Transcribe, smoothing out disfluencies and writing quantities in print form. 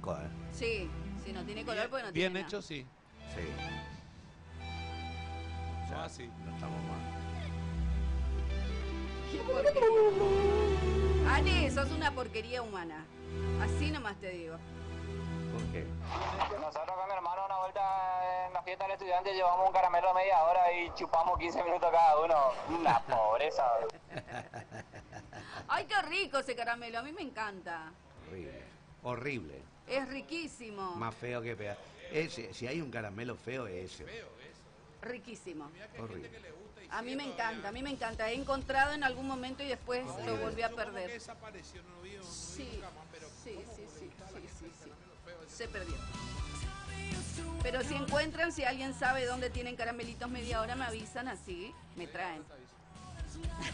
asco, ¿eh? Sí, sí, no tiene color porque no Bien tiene hecho, sí. Sí. O sea, No así. no estamos mal. nada. Qué porquería. Ale, sos una porquería humana. Así nomás te digo. ¿Por qué? Nosotros con mi hermano una vuelta en la fiesta del estudiante llevamos un caramelo de media hora y chupamos 15 minutos cada uno. Una pobreza. Ay, qué rico ese caramelo, a mí me encanta. Horrible. Horrible. Es riquísimo. Más feo que peor. Si hay un caramelo feo, es ese. Riquísimo. Horrible. A mí me encanta, a mí me encanta. He encontrado en algún momento y después lo volví a perder. Desapareció, no vi Sí, nunca más, pero sí. Se perdió. Pero si encuentran, si alguien sabe dónde tienen caramelitos media hora, me avisan así, me traen.